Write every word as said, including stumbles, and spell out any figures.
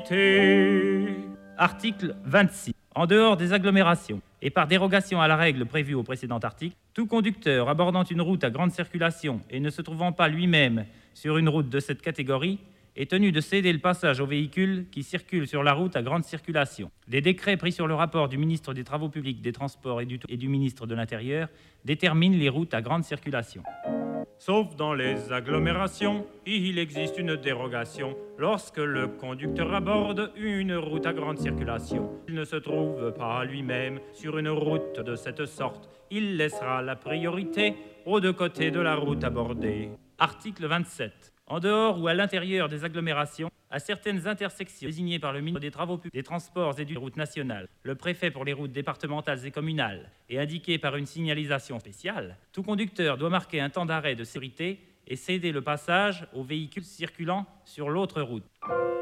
Article vingt-six. En dehors des agglomérations et par dérogation à la règle prévue au précédent article, tout conducteur abordant une route à grande circulation et ne se trouvant pas lui-même sur une route de cette catégorie est tenu de céder le passage aux véhicules qui circulent sur la route à grande circulation. Des décrets pris sur le rapport du ministre des Travaux publics, des Transports et du, et du ministre de l'Intérieur déterminent les routes à grande circulation. Sauf dans les agglomérations, il existe une dérogation lorsque le conducteur aborde une route à grande circulation. Il ne se trouve pas lui-même sur une route de cette sorte. Il laissera la priorité aux deux côtés de la route abordée. Article vingt-sept. En dehors ou à l'intérieur des agglomérations, à certaines intersections désignées par le ministre des Travaux publics, des Transports et des routes nationales, le préfet pour les routes départementales et communales, et indiquées par une signalisation spéciale, tout conducteur doit marquer un temps d'arrêt de sécurité et céder le passage aux véhicules circulant sur l'autre route.